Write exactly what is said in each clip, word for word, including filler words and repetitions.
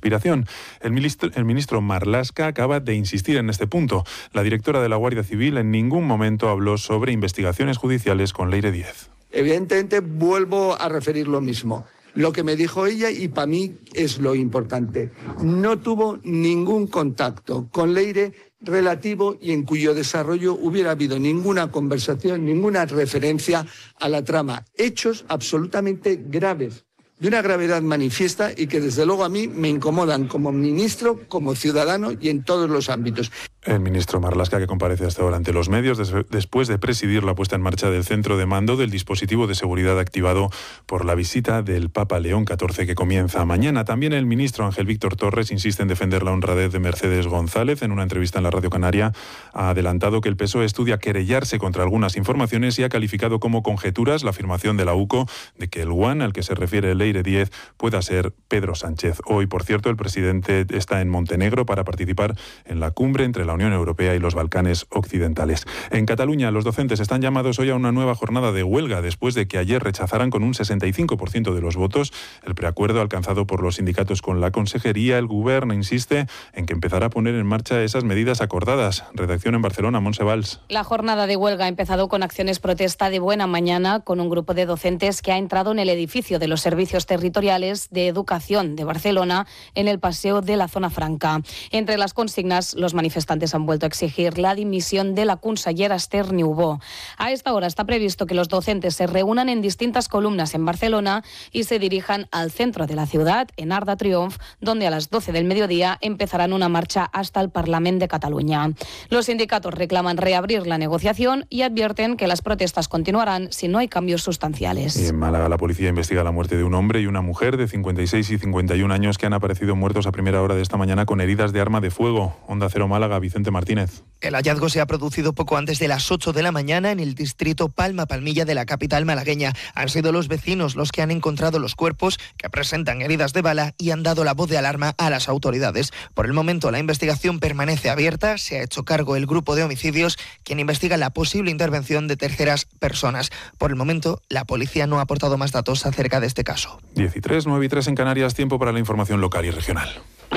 conspiración. El ministro, el ministro Marlaska acaba de insistir en este punto. La directora de la Guardia Civil en ningún momento habló sobre investigaciones judiciales con Leire Díez. Evidentemente vuelvo a referir lo mismo. Lo que me dijo ella, y para mí es lo importante, no tuvo ningún contacto con Leire relativo y en cuyo desarrollo hubiera habido ninguna conversación, ninguna referencia a la trama. Hechos absolutamente graves, de una gravedad manifiesta y que desde luego a mí me incomodan como ministro, como ciudadano y en todos los ámbitos. El ministro Marlaska, que comparece hasta ahora ante los medios des- después de presidir la puesta en marcha del centro de mando del dispositivo de seguridad activado por la visita del Papa León catorce que comienza mañana. También el ministro Ángel Víctor Torres insiste en defender la honradez de Mercedes González. En una entrevista en la Radio Canaria ha adelantado que el P S O E estudia querellarse contra algunas informaciones y ha calificado como conjeturas la afirmación de la U C O de que el Guan al que se refiere Leire Díez pueda ser Pedro Sánchez. Hoy, por cierto, el presidente está en Montenegro para participar en la cumbre entre la Unión Europea y los Balcanes occidentales. En Cataluña, los docentes están llamados hoy a una nueva jornada de huelga después de que ayer rechazaran con un sesenta y cinco por ciento de los votos el preacuerdo alcanzado por los sindicatos con la Consejería. El Gobierno insiste en que empezará a poner en marcha esas medidas acordadas. Redacción en Barcelona, Montse Valls. La jornada de huelga ha empezado con acciones protesta de buena mañana con un grupo de docentes que ha entrado en el edificio de los servicios territoriales de educación de Barcelona en el paseo de la Zona Franca. Entre las consignas, los manifestantes han vuelto a exigir la dimisión de la consellera Esther Niubó. A esta hora está previsto que los docentes se reúnan en distintas columnas en Barcelona y se dirijan al centro de la ciudad, en Arc de Triomf, donde a las doce del mediodía empezarán una marcha hasta el Parlament de Cataluña. Los sindicatos reclaman reabrir la negociación y advierten que las protestas continuarán si no hay cambios sustanciales. Y en Málaga, la policía investiga la muerte de un hombre y una mujer de cincuenta y seis y cincuenta y un años que han aparecido muertos a primera hora de esta mañana con heridas de arma de fuego. Onda Cero Málaga, Vicente Martínez. El hallazgo se ha producido poco antes de las ocho de la mañana en el distrito Palma-Palmilla de la capital malagueña. Han sido los vecinos los que han encontrado los cuerpos que presentan heridas de bala y han dado la voz de alarma a las autoridades. Por el momento, la investigación permanece abierta. Se ha hecho cargo el grupo de homicidios, quien investiga la posible intervención de terceras personas. Por el momento, la policía no ha aportado más datos acerca de este caso. diez y tres, nueve y tres en Canarias, tiempo para la información local y regional.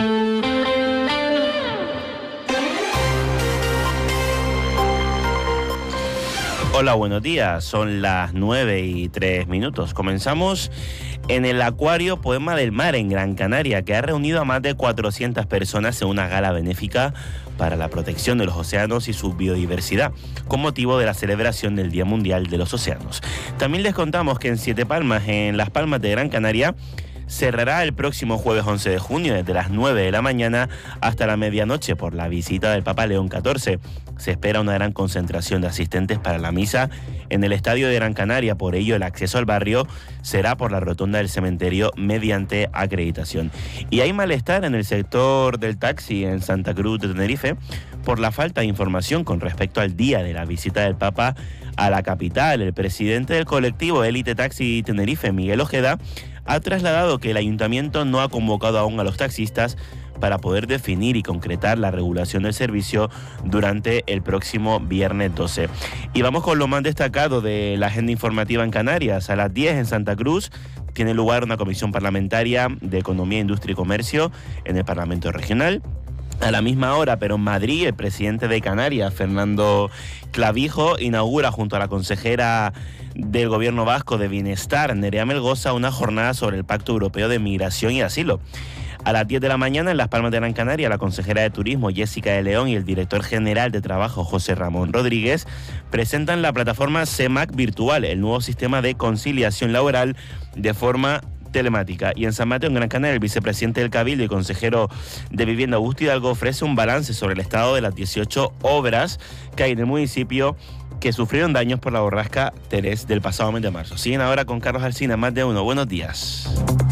Hola, buenos días. Son las nueve y tres minutos. Comenzamos en el Acuario Poema del Mar en Gran Canaria, que ha reunido a más de cuatrocientas personas en una gala benéfica para la protección de los océanos y su biodiversidad, con motivo de la celebración del Día Mundial de los Océanos. También les contamos que en Siete Palmas, en Las Palmas de Gran Canaria, cerrará el próximo jueves once de junio desde las nueve de la mañana hasta la medianoche por la visita del Papa León catorce. Se espera una gran concentración de asistentes para la misa en el Estadio de Gran Canaria, por ello el acceso al barrio será por la rotonda del cementerio mediante acreditación. Y hay malestar en el sector del taxi en Santa Cruz de Tenerife por la falta de información con respecto al día de la visita del Papa a la capital. El presidente del colectivo Élite Taxi Tenerife, Miguel Ojeda, ha trasladado que el ayuntamiento no ha convocado aún a los taxistas para poder definir y concretar la regulación del servicio durante el próximo viernes doce. Y vamos con lo más destacado de la agenda informativa en Canarias. A las diez en Santa Cruz tiene lugar una comisión parlamentaria de Economía, Industria y Comercio en el Parlamento Regional. A la misma hora, pero en Madrid, el presidente de Canarias, Fernando Clavijo, inaugura junto a la consejera del Gobierno vasco de Bienestar, Nerea Melgoza, una jornada sobre el Pacto Europeo de Migración y Asilo. A las diez de la mañana, en Las Palmas de Gran Canaria, la consejera de Turismo, Jessica de León, y el director general de Trabajo, José Ramón Rodríguez, presentan la plataforma CEMAC Virtual, el nuevo sistema de conciliación laboral de forma telemática. Y en San Mateo, en Gran Canaria, el vicepresidente del Cabildo y consejero de Vivienda, Augusto Hidalgo, ofrece un balance sobre el estado de las dieciocho obras que hay en el municipio que sufrieron daños por la borrasca Terés del pasado mes de marzo. Siguen ahora con Carlos Alsina, Más de Uno. Buenos días.